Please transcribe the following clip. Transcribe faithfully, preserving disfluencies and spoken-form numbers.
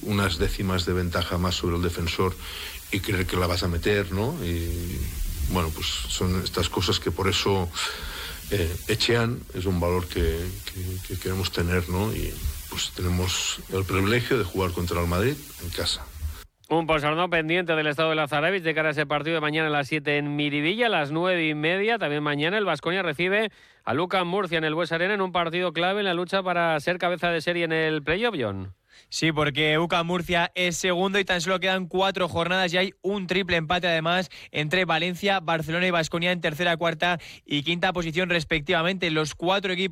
unas décimas de ventaja más sobre el defensor y creer que la vas a meter, ¿no? Y bueno, pues son estas cosas que por eso eh, Etxean es un valor que, que, que queremos tener, ¿no? Y pues tenemos el privilegio de jugar contra el Madrid en casa. Un posarno pendiente del estado de Lazarevic de cara a ese partido de mañana a las siete en Miribilla, a las nueve y media. También mañana el Baskonia recibe a Lucas Murcia en el Bues Arena en un partido clave en la lucha para ser cabeza de serie en el playoff, John. Sí, porque U C A M Murcia es segundo y tan solo quedan cuatro jornadas y hay un triple empate además entre Valencia, Barcelona y Baskonia en tercera, cuarta y quinta posición respectivamente. Los cuatro equipos